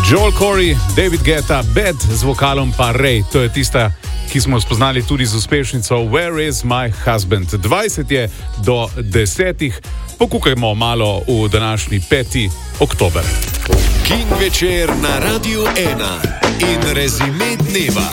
Joel Corey, David Guetta, Bad z vokalom pa Ray. To je tista, ki smo jo spoznali tudi z uspešnico Where is my husband? 20 je do 10. Pokukajmo malo v današnji 5. oktober. King večer na Radiu 1 in rezime dneva.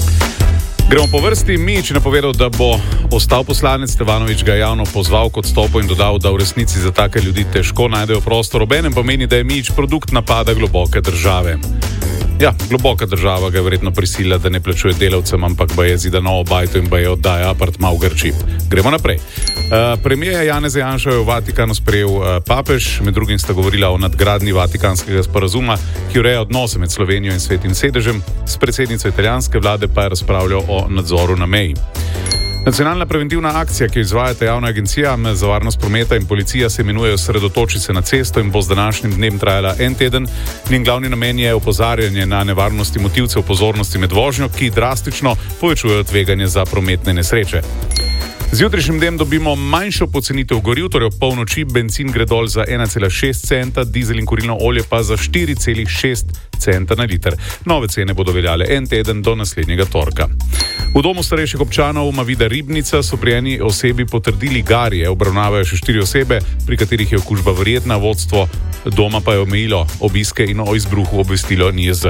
Gremo po vrsti. Mijić je napovedal, da bo ostal poslanec. Stevanović ga je javno pozval k odstopu in dodal, da v resnici za take ljudi težko najdejo prostor. Obenem pa meni, da je Mijić produkt napada globoke države. Ja, globoka država ga je verjetno prisilila, da ne plačuje delavcem, ampak ba je zida novo bajto in ba je oddaja apartma v Grčiji. Gremo naprej. Premijer Janez Janša je v Vatikanu sprejel papež, med drugim sta govorila o nadgradnji Vatikanskega sporazuma, ki ureja odnose med Slovenijo in Svetim sedežem, s predsednico italijanske vlade pa je razpravljal o nadzoru na meji. Nacionalna preventivna akcija, ki jo izvajata javna agencija za varnost prometa in policija, se imenuje Osredotoči se na cesto in bo z današnjim dnem trajala en teden. Njen glavni namen je opozarjanje na nevarnosti motilcev pozornosti med vožnjo, ki drastično povečujejo tveganje za prometne nesreče. Z jutrišnjim dnem dobimo manjšo pocenitev goriv, torej ob polnoči bencin gre dol za 1,6 centa, dizel in kurilno olje pa za 4,6 centa na liter. Nove cene bodo veljale en teden do naslednjega torka. V domu starejših občanov Mavida Ribnica so pri eni osebi potrdili garje, obravnavajo še 4 osebe, pri katerih je okužba verjetna, vodstvo doma pa je omejilo obiske in o izbruhu obvestilo NIJZ.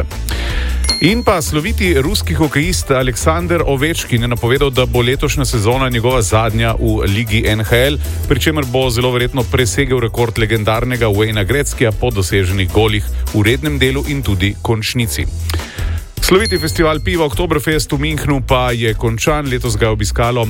In pa sloviti ruski hokejist Aleksandar Ovečkin je napovedal, da bo letošnja sezona njegova zadnja v ligi NHL, pri čemer bo zelo verjetno presegel rekord legendarnega Wayna Gretzkyja po doseženih golih v rednem delu in tudi končnici. Sloviti festival piva Oktoberfest v Münchnu pa je končan. Letos ga je obiskalo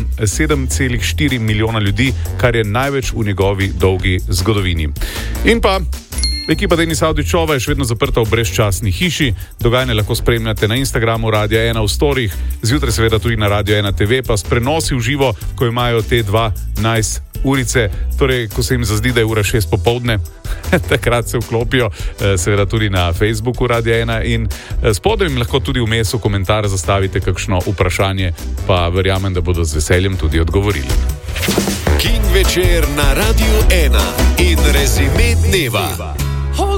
7,4 milijona ljudi, kar je največ v njegovi dolgi zgodovini. In pa ekipa Denis Avdićova je še vedno zaprta v brezčasni hiši. Dogajanje lahko spremljate na Instagramu Radia 1 v storih, zjutraj seveda tudi na Radio 1 TV, pa s prenosi v živo, ko imajo te dva nice urice, torej ko se jim zazdi, da je ura 6 popoldne, takrat se vklopijo, seveda tudi na Facebooku Radia 1 in spodaj jim lahko tudi vmes v komentar zastavite kakšno vprašanje, pa verjamem, da bodo z veseljem tudi odgovorili. King večer na Radiu 1 in rezime dneva.